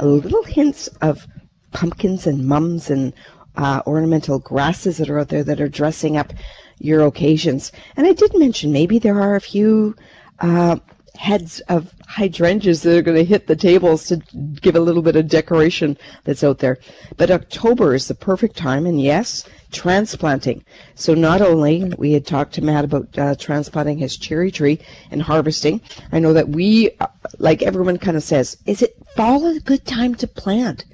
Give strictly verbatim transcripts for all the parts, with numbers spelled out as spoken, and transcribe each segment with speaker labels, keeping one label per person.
Speaker 1: little hints of pumpkins and mums and uh, ornamental grasses that are out there that are dressing up your occasions. And I did mention maybe there are a few uh, heads of hydrangeas that are going to hit the tables to give a little bit of decoration that's out there. But October is the perfect time, and yes, transplanting. So not only, we had talked to Matt about uh, transplanting his cherry tree and harvesting. I know that we, like everyone kind of says, is it fall a good time to plant?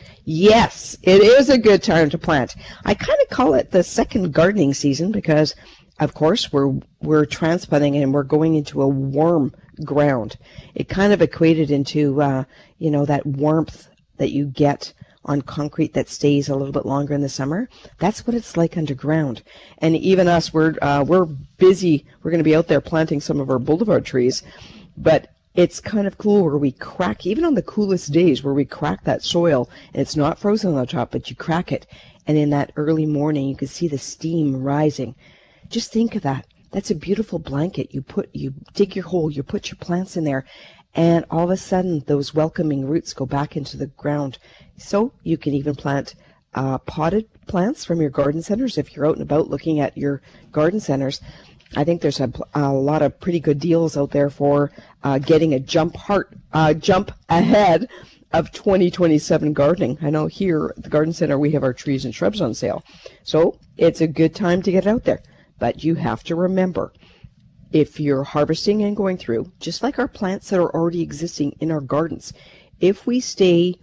Speaker 1: Yes, it is a good time to plant. I kind of call it the second gardening season because, of course, we're we're transplanting and we're going into a warm ground. It kind of equated into, uh, you know, that warmth that you get on concrete that stays a little bit longer in the summer. That's what it's like underground. And even us, we're uh, we're busy. We're going to be out there planting some of our boulevard trees, but it's kind of cool where we crack, even on the coolest days, where we crack that soil, and it's not frozen on the top, but you crack it, and in that early morning, you can see the steam rising. Just think of that. That's a beautiful blanket. You put, you dig your hole, you put your plants in there, and all of a sudden, those welcoming roots go back into the ground. So you can even plant uh, potted plants from your garden centers if you're out and about looking at your garden centers. I think there's a, a lot of pretty good deals out there for uh, getting a jump heart, uh, jump ahead of twenty twenty-seven gardening. I know here at the garden center we have our trees and shrubs on sale. So it's a good time to get out there. But you have to remember, if you're harvesting and going through, just like our plants that are already existing in our gardens, if we stay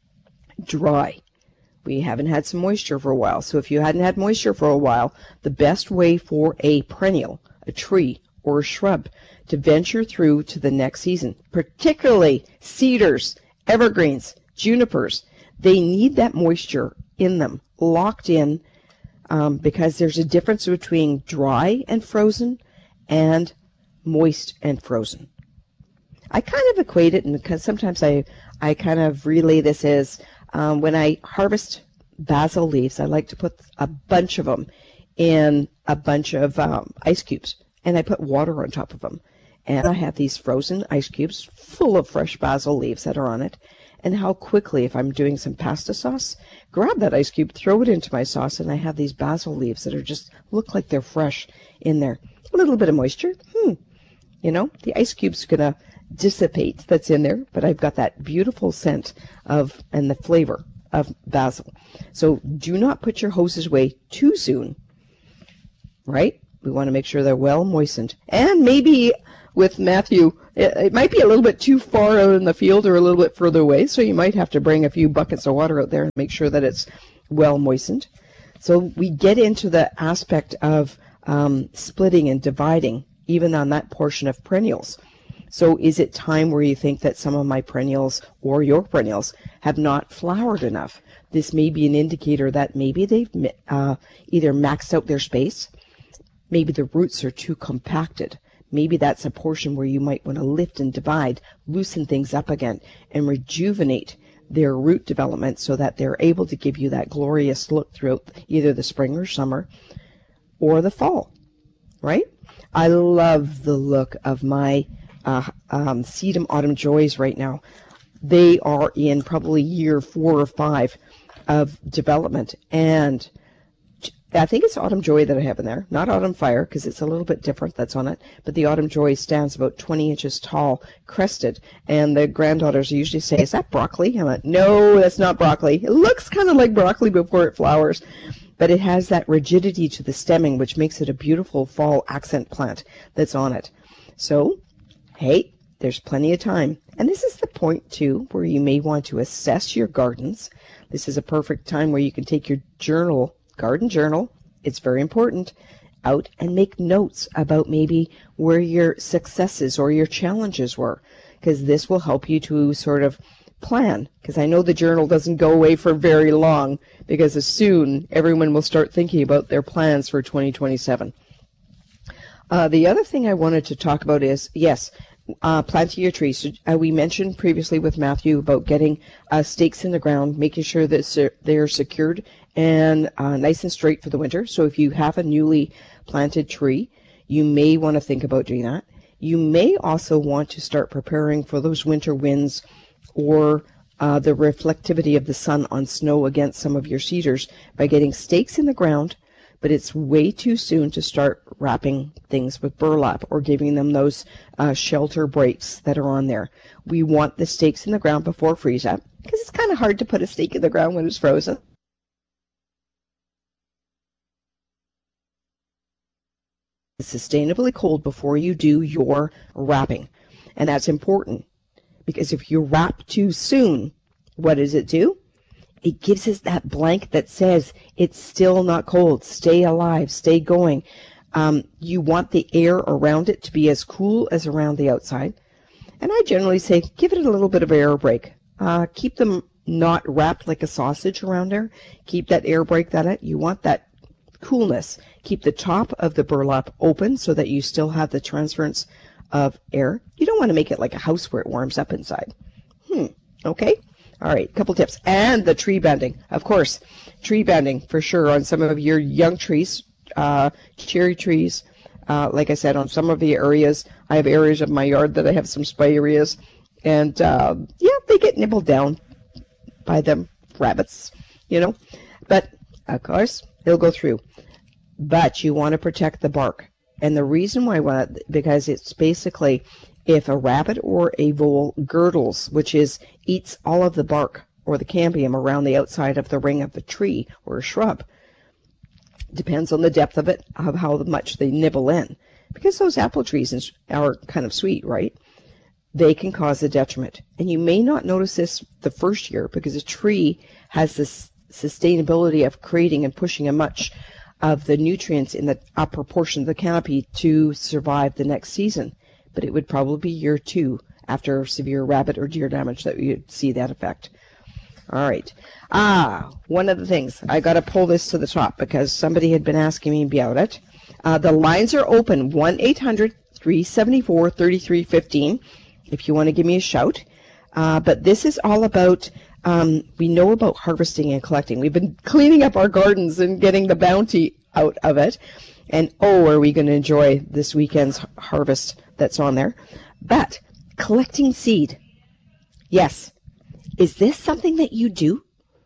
Speaker 1: dry, we haven't had some moisture for a while. So if you hadn't had moisture for a while, the best way for a perennial, a tree or a shrub, to venture through to the next season, particularly cedars, evergreens, junipers, they need that moisture in them, locked in, um, because there's a difference between dry and frozen and moist and frozen. I kind of equate it, and because sometimes I, I kind of relay this as um, when I harvest basil leaves, I like to put a bunch of them in a bunch of um, ice cubes, and I put water on top of them. And I have these frozen ice cubes full of fresh basil leaves that are on it. And how quickly, if I'm doing some pasta sauce, grab that ice cube, throw it into my sauce, and I have these basil leaves that are just look like they're fresh in there. A little bit of moisture. Hmm. You know, the ice cube's going to dissipate that's in there, but I've got that beautiful scent of and the flavor of basil. So do not put your hoses away too soon, right? We want to make sure they're well moistened. And maybe with Matthew, it, it might be a little bit too far out in the field or a little bit further away, so you might have to bring a few buckets of water out there and make sure that it's well moistened. So we get into the aspect of um, splitting and dividing, even on that portion of perennials. So is it time where you think that some of my perennials or your perennials have not flowered enough? This may be an indicator that maybe they've uh, either maxed out their space, maybe the roots are too compacted. Maybe that's a portion where you might want to lift and divide, loosen things up again, and rejuvenate their root development so that they're able to give you that glorious look throughout either the spring or summer or the fall, right? I love the look of my uh, um, Sedum Autumn Joys right now. They are in probably year four or five of development, and I think it's Autumn Joy that I have in there, not Autumn Fire, because it's a little bit different that's on it, but the Autumn Joy stands about twenty inches tall, crested, and the granddaughters usually say, is that broccoli? I'm like, no, that's not broccoli. It looks kind of like broccoli before it flowers, but it has that rigidity to the stemming, which makes it a beautiful fall accent plant that's on it. So, hey, there's plenty of time. And this is the point, too, where you may want to assess your gardens. This is a perfect time where you can take your journal, garden journal, it's very important, out and make notes about maybe where your successes or your challenges were, because this will help you to sort of plan, because I know the journal doesn't go away for very long, because as soon everyone will start thinking about their plans for twenty twenty-seven. Uh, the other thing I wanted to talk about is, yes, uh, planting your trees. So, uh, we mentioned previously with Matthew about getting uh, stakes in the ground, making sure that they're secured and uh, nice and straight for the winter. So if you have a newly planted tree, you may want to think about doing that. You may also want to start preparing for those winter winds or uh, the reflectivity of the sun on snow against some of your cedars by getting stakes in the ground, but it's way too soon to start wrapping things with burlap or giving them those uh, shelter breaks that are on there. We want the stakes in the ground before freeze up, because it's kind of hard to put a stake in the ground when it's frozen. Sustainably cold before you do your wrapping, and that's important. Because if you wrap too soon, what does it do? It gives us that blank that says it's still not cold. Stay alive. Stay going. Um, you want the air around it to be as cool as around the outside. And I generally say give it a little bit of air break. Uh, keep them not wrapped like a sausage around there. Keep that air break. That you want that coolness. Keep the top of the burlap open so that you still have the transference of air. You don't want to make it like a house where it warms up inside. Hmm. Okay. All right. Couple tips. And the tree bending. Of course, tree bending for sure on some of your young trees, uh, cherry trees. Uh, like I said, on some of the areas, I have areas of my yard that I have some spireas. And, uh, yeah, they get nibbled down by them rabbits, you know. But, of course, they'll go through. But you want to protect the bark. And the reason why I want it, because it's basically if a rabbit or a vole girdles, which is eats all of the bark or the cambium around the outside of the ring of a tree or a shrub, depends on the depth of it, of how much they nibble in. Because those apple trees are kind of sweet, right? They can cause a detriment. And you may not notice this the first year because a tree has this sustainability of creating and pushing a much of the nutrients in the upper portion of the canopy to survive the next season. But it would probably be year two after severe rabbit or deer damage that you'd see that effect. All right. Ah, one of the things, I got to pull this to the top because somebody had been asking me about it. Uh, the lines are open, one eight hundred, three seven four, three three one five, if you want to give me a shout. Uh, but this is all about Um, we know about harvesting and collecting. We've been cleaning up our gardens and getting the bounty out of it. And, oh, are we going to enjoy this weekend's harvest that's on there. But collecting seed. Yes. Is this something that you do?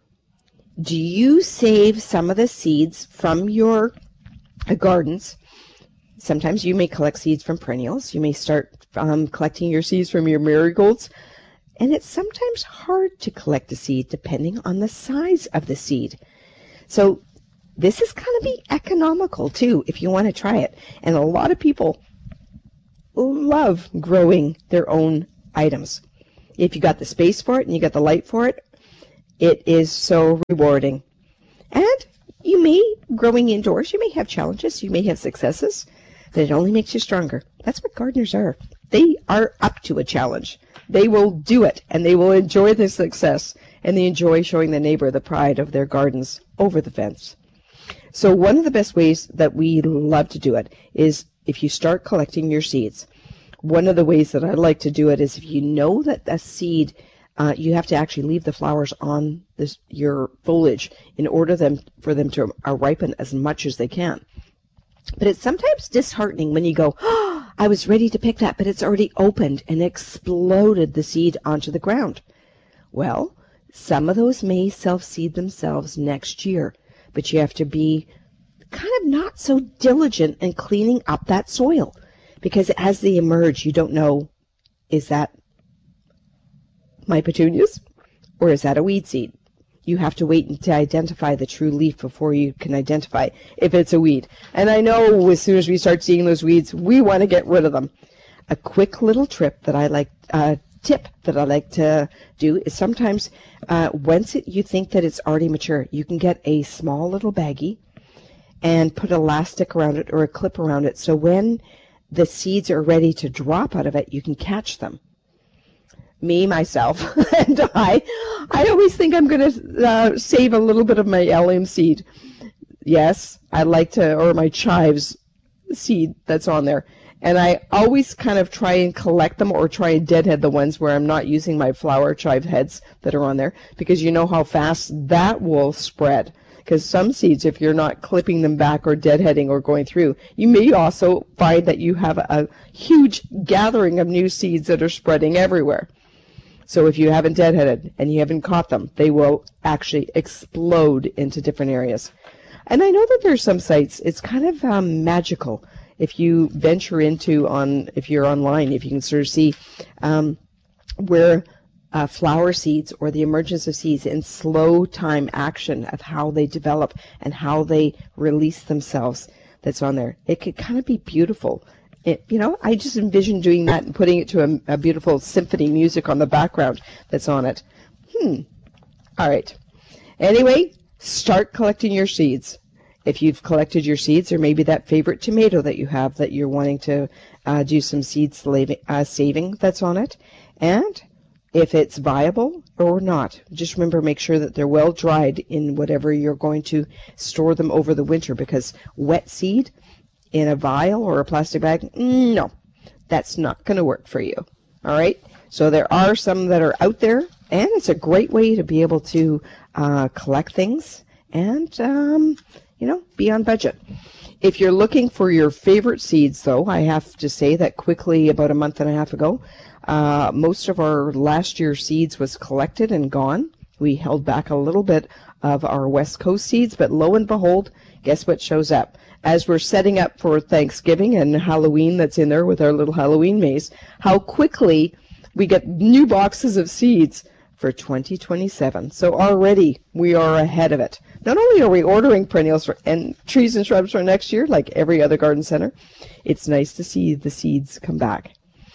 Speaker 1: Do you save some of the seeds from your uh, gardens? Sometimes you may collect seeds from perennials. You may start um, collecting your seeds from your marigolds. And it's sometimes hard to collect a seed depending on the size of the seed. So this is going to be economical too if you want to try it. And a lot of people love growing their own items. If you got the space for it and you got the light for it, it is so rewarding. And you may, growing indoors, you may have challenges, you may have successes, but it only makes you stronger. That's what gardeners are. They are up to a challenge. They will do it, and they will enjoy the success, and they enjoy showing the neighbor the pride of their gardens over the fence. So one of the best ways that we love to do it is if you start collecting your seeds. One of the ways that I like to do it is if you know that a seed, uh, you have to actually leave the flowers on this, your foliage in order them, for them to uh, ripen as much as they can. But it's sometimes disheartening when you go, oh, I was ready to pick that, but it's already opened and exploded the seed onto the ground. Well, some of those may self-seed themselves next year, but you have to be kind of not so diligent in cleaning up that soil, because as they emerge, you don't know, is that my petunias or is that a weed seed? You have to wait to identify the true leaf before you can identify if it's a weed. And I know as soon as we start seeing those weeds, we want to get rid of them. A quick little trip that I like, uh, tip that I like to do is sometimes uh, once it, you think that it's already mature, you can get a small little baggie and put elastic around it or a clip around it. So when the seeds are ready to drop out of it, you can catch them. Me, myself, and I, I always think I'm going to uh, save a little bit of my allium seed. Yes, I like to, or my chives seed that's on there. And I always kind of try and collect them or try and deadhead the ones where I'm not using my flower chive heads that are on there, because you know how fast that will spread. Because some seeds, if you're not clipping them back or deadheading or going through, you may also find that you have a huge gathering of new seeds that are spreading everywhere. So if you haven't deadheaded and you haven't caught them, they will actually explode into different areas. And I know that there's some sites, it's kind of um, magical. If you venture into, on, if you're online, if you can sort of see um, where uh, flower seeds or the emergence of seeds in slow time action of how they develop and how they release themselves, that's on there. It could kind of be beautiful. It, you know, I just envision doing that and putting it to a, a beautiful symphony music on the background that's on it. Hmm. All right. Anyway, start collecting your seeds. If you've collected your seeds, or maybe that favorite tomato that you have that you're wanting to uh, do some seed slaving, uh, saving that's on it. And if it's viable or not, just remember, make sure that they're well dried in whatever you're going to store them over the winter, because wet seed in a vial or a plastic bag, no, that's not going to work for you. All right? So there are some that are out there, and it's a great way to be able to uh, collect things and, um, you know, be on budget. If you're looking for your favorite seeds, though, I have to say that quickly, about a month and a half ago, uh, most of our last year's seeds was collected and gone. We held back a little bit of our West Coast seeds, but lo and behold, guess what shows up? As we're setting up for Thanksgiving and Halloween that's in there with our little Halloween maze, how quickly we get new boxes of seeds for twenty twenty-seven. So already we are ahead of it. Not only are we ordering perennials for, and trees and shrubs for next year, like every other garden center, it's nice to see the seeds come back.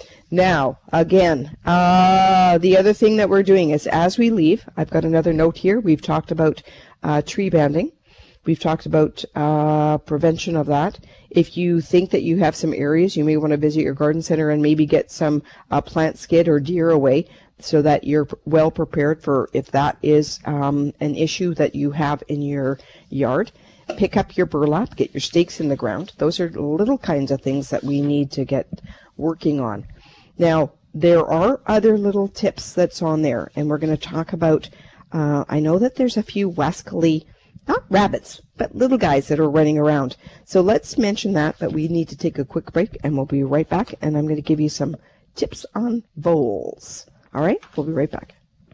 Speaker 1: Now, again, uh, the other thing that we're doing is, as we leave, I've got another note here. We've talked about uh, tree banding. We've talked about uh, prevention of that. If you think that you have some areas, you may want to visit your garden center and maybe get some uh, plant skid or deer away, so that you're well prepared for if that is um, an issue that you have in your yard. Pick up your burlap, get your stakes in the ground. Those are little kinds of things that we need to get working on. Now, there are other little tips that's on there, and we're going to talk about, uh, I know that there's a few wascally, not rabbits, but little guys that are running around. So let's mention that, but we need to take a quick break, and we'll be right back, and I'm going to give you some tips on voles. All right, we'll be right back.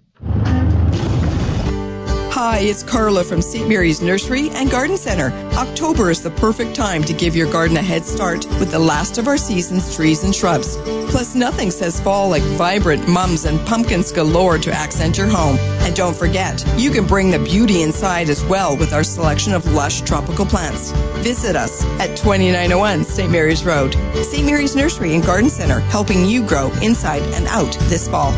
Speaker 2: Hi, it's Carla from Saint Mary's Nursery and Garden Center. October is the perfect time to give your garden a head start with the last of our season's trees and shrubs. Plus, nothing says fall like vibrant mums and pumpkins galore to accent your home. And don't forget, you can bring the beauty inside as well with our selection of lush tropical plants. Visit us at twenty-nine oh one Saint Mary's Road. Saint Mary's Nursery and Garden Center, helping you grow inside and out this fall.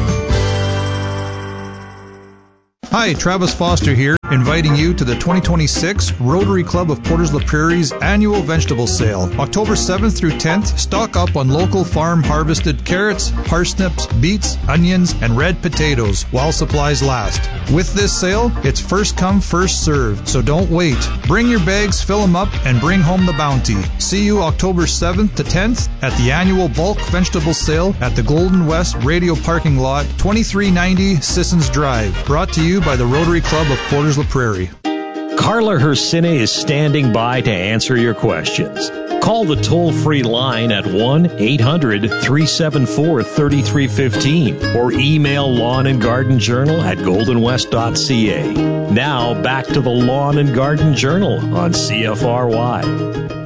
Speaker 3: Hi, Travis Foster here, inviting you to the twenty twenty-six Rotary Club of Porters La Prairie's annual vegetable sale. October seventh through tenth, stock up on local farm harvested carrots, parsnips, beets, onions, and red potatoes while supplies last. With this sale, it's first come, first served, so don't wait. Bring your bags, fill them up, and bring home the bounty. See you October seventh to tenth at the annual bulk vegetable sale at the Golden West Radio Parking Lot, twenty-three ninety Sissons Drive. Brought to you by the Rotary Club of Porters La Prairie.
Speaker 4: Carla Hersine is standing by to answer your questions. Call the toll-free line at one eight hundred three seven four three three one five or email Lawn and Garden Journal at golden west dot c a. Now back to the Lawn and Garden Journal on C F R Y.